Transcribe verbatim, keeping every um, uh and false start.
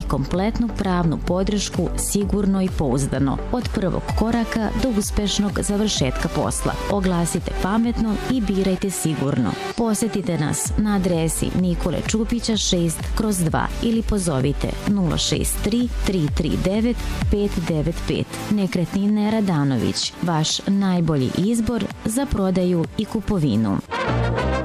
kompletnu pravnu podršku sigurno i pouzdano, od prvog koraka do uspešnog završetka posla. Oglasite pametno i birajte sigurno. Posetite nas na adresi Nikole Čupića šest kroz dva ili pozovite nula šest tri tri tri devet pet devet pet. Nekretnine Radanović, vaš najbolji izbor za prodaju i kupovinu.